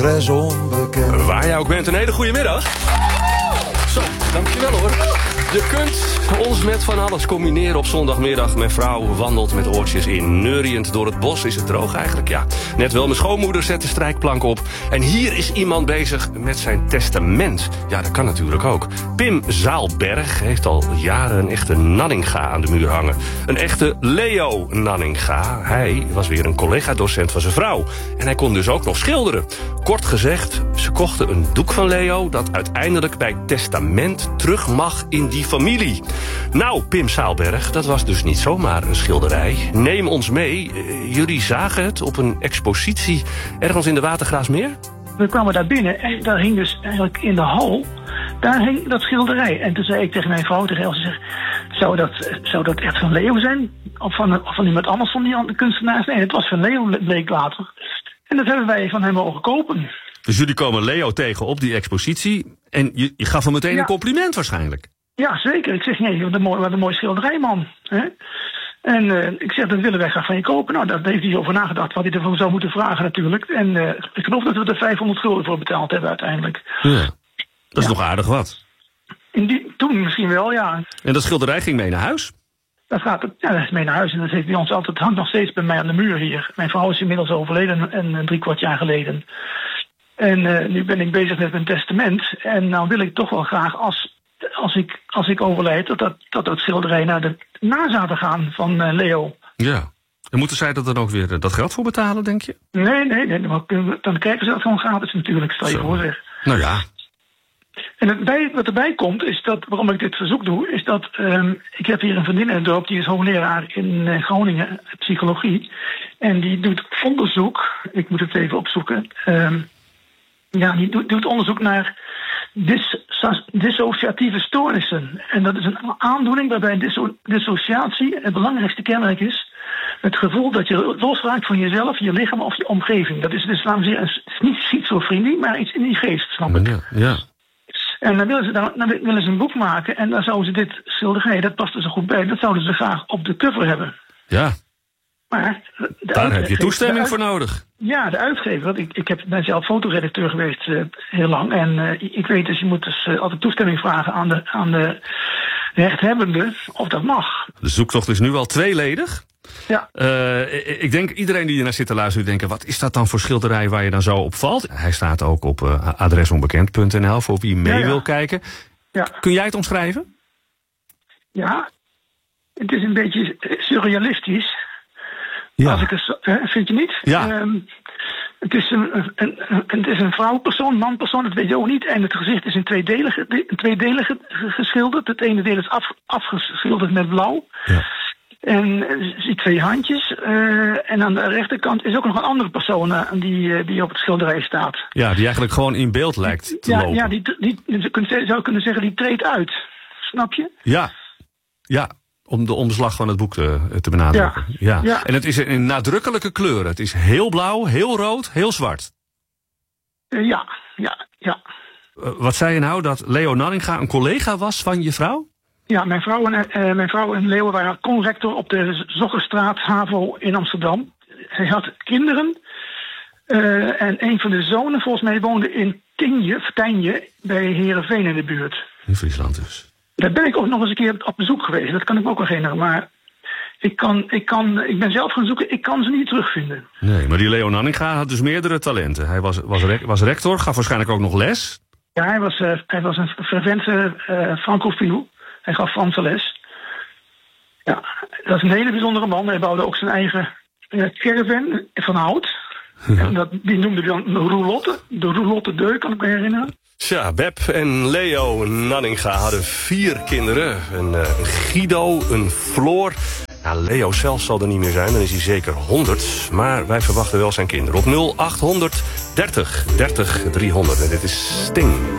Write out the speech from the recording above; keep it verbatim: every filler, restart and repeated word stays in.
Waar jij ook bent, een hele goede middag. Zo, dankjewel hoor. Je kunt ons met van alles combineren op zondagmiddag. Mijn vrouw wandelt met oortjes in. Neuriënd door het bos. Is het droog eigenlijk? Ja. Net wel, mijn schoonmoeder zet de strijkplank op. En hier is iemand bezig met zijn testament. Ja, dat kan natuurlijk ook. Pim Zaalberg heeft al jaren een echte Nanninga aan de muur hangen. Een echte Leo Nanninga. Hij was weer een collega-docent van zijn vrouw. En hij kon dus ook nog schilderen. Kort gezegd, ze kochten een doek van Leo dat uiteindelijk bij testament terug mag in die familie. Nou, Pim Zaalberg, dat was dus niet zomaar een schilderij. Neem ons mee. Uh, jullie zagen het op een expositie ergens in de Watergraafsmeer? We kwamen daar binnen en daar hing dus eigenlijk in de hal, daar hing dat schilderij. En toen zei ik tegen mijn vrouw, tegen Elsie, zeg, zou dat, zou dat echt van Leo zijn? Of van, of van iemand anders van die andere kunstenaars? Nee, het was van Leo, bleek later. En dat hebben wij van hem mogen kopen. Dus jullie komen Leo tegen op die expositie en je, je gaf hem meteen ja. een compliment waarschijnlijk? Ja, zeker. Ik zeg, nee, wat een mooi, wat een mooi schilderij, man. Hè? En uh, ik zeg, dat willen wij graag van je kopen. Nou, daar heeft hij over nagedacht wat hij ervoor zou moeten vragen natuurlijk. En uh, ik geloof dat we er vijfhonderd gulden voor betaald hebben uiteindelijk. Ja, dat is ja. nog aardig wat. In die, toen misschien wel, ja. En dat schilderij ging mee naar huis? Dat gaat ja, dat is mee naar huis en dat heeft bij ons altijd, hangt nog steeds bij mij aan de muur hier. Mijn vrouw is inmiddels overleden en uh, drie kwart jaar geleden. En uh, nu ben ik bezig met mijn testament. En nou wil ik toch wel graag als... Als ik, als ik overlijd, dat dat, dat dat schilderij naar de nazaten gaan van uh, Leo. Ja. En moeten zij er dan ook weer uh, dat geld voor betalen, denk je? Nee, nee, nee. Dan, dan krijgen ze dat gewoon gratis natuurlijk, stel je Zo. voor zeg. Nou ja. En het bij, wat erbij komt, is dat, waarom ik dit verzoek doe, is dat um, ik heb hier een vriendin in het dorp, die is hoogleraar in uh, Groningen, psychologie. En die doet onderzoek, ik moet het even opzoeken. Um, ja, die doet, doet onderzoek naar dis, dissociatieve stoornissen. En dat is een aandoening waarbij disso, dissociatie het belangrijkste kenmerk is. Het gevoel dat je losraakt van jezelf, je lichaam of je omgeving. Dat is dus, laten we zeggen, niet schizofrenie, maar iets in die geest, snap ik. Ja, ja. En dan willen, ze, dan, dan willen ze een boek maken en dan zouden ze dit schilderij, dat past er zo goed bij, dat zouden ze graag op de cover hebben. Ja. Maar daar heb je toestemming uit, voor nodig. Ja, de uitgever. Want ik, ik heb, ben zelf fotoredacteur geweest uh, heel lang. En uh, ik weet dus, je moet dus uh, altijd toestemming vragen aan de, aan de rechthebbende of dat mag. De zoektocht is nu al tweeledig. Ja. Uh, ik denk iedereen die hier naar zit te luisteren, denken, wat is dat dan voor schilderij waar je dan zo op valt? Hij staat ook op uh, adresonbekend punt n l voor wie mee ja, ja. wil kijken. Ja. Kun jij het omschrijven? Ja, het is een beetje surrealistisch. Ja. Als ik het, vind je niet? Ja. Um, het, is een, een, een, het is een vrouwpersoon, manpersoon, dat weet je ook niet. En het gezicht is in twee delen, in twee delen geschilderd. Het ene deel is af, afgeschilderd met blauw. Ja. En je ziet twee handjes. Uh, en aan de rechterkant is ook nog een andere persoon uh, die, uh, die op het schilderij staat. Ja, die eigenlijk gewoon in beeld lijkt te ja, lopen. Ja, die, die, die zou kunnen zeggen, die treedt uit. Snap je? Ja, ja. Om de omslag van het boek te, te benadrukken. Ja. Ja. Ja. En het is in nadrukkelijke kleuren. Het is heel blauw, heel rood, heel zwart. Uh, ja, ja, ja. Uh, wat zei je nou, dat Leo Nanninga een collega was van je vrouw? Ja, mijn vrouw en, uh, mijn vrouw en Leo waren conrector op de Zoggerstraat HAVO in Amsterdam. Hij had kinderen. Uh, en een van de zonen, volgens mij, woonde in Tienje, Tijnje, bij Heerenveen in de buurt. In Friesland dus. Daar ben ik ook nog eens een keer op bezoek geweest. Dat kan ik me ook nog herinneren. Maar ik, kan, ik, kan, ik ben zelf gaan zoeken. Ik kan ze niet terugvinden. Nee, maar die Leo Nanninga had dus meerdere talenten. Hij was, was, rec, was rector, gaf waarschijnlijk ook nog les. Ja, hij was, uh, hij was een fervente uh, francofiel. Hij gaf Franse les. Ja, dat is een hele bijzondere man. Hij bouwde ook zijn eigen uh, caravan van hout. Ja. En dat, die noemde hij dan de roulotte. De roulotte deux, kan ik me herinneren. Tja, Beb en Leo Nanninga hadden vier kinderen. Een uh, Guido, een Floor. Nou, Leo zelf zal er niet meer zijn, dan is hij zeker honderd. Maar wij verwachten wel zijn kinderen op nul acht honderd dertig dertig driehonderd. En dit is Sting.